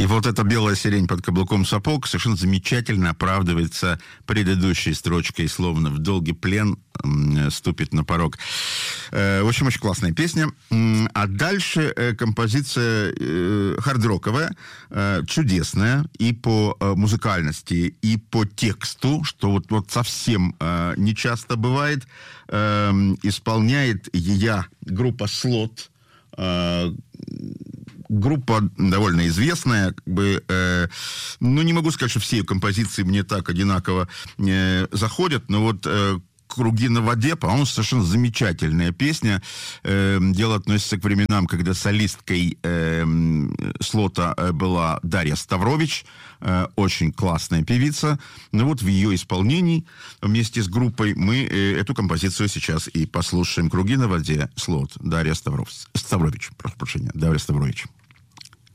И вот эта белая сирень под каблуком сапог совершенно замечательно оправдывается предыдущей строчкой, словно в долгий плен ступит на порог. В общем, очень классная песня. А дальше композиция хард-роковая, чудесная и по музыкальности, и по тексту, что вот совсем не часто бывает. Исполняет ее группа «Слот». Группа довольно известная, не могу сказать, что все ее композиции мне так одинаково заходят, но вот «Круги на воде», по-моему, совершенно замечательная песня. Дело относится к временам, когда солисткой «Слота» была Дарья Ставрович, очень классная певица. Но вот в ее исполнении вместе с группой мы эту композицию сейчас и послушаем. «Круги на воде», «Слот», Дарья Ставрович. Прошу прощения, Дарья Ставрович.